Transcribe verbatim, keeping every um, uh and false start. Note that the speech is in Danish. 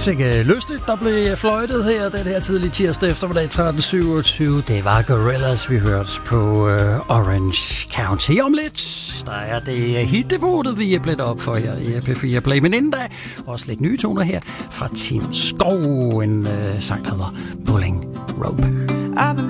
Sikke lystigt, der blev fløjtet her den her tidlige tirsdag eftermiddag tretten syvogtyve. Det var Gorillaz, vi hørte på uh, Orange County. Om lidt, der er det hitdebutet, vi er blevet op for jer i P fire Play. Men inden da, også lidt nye toner her fra Tim Skov. En uh, sang, der hedder Pulling Rope. I've been